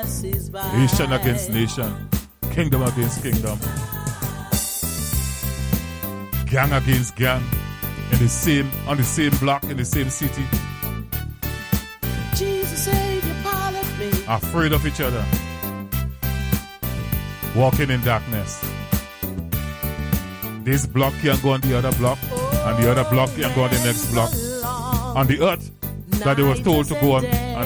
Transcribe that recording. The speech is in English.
passes by. Nation against nation. Kingdom against kingdom. Gang against gang. On the same block, in the same city. Jesus, Savior, pilot me. Afraid of each other. Walking in darkness. This block can go on the other block, and the other block can go on the next block. On the earth that they were told to go on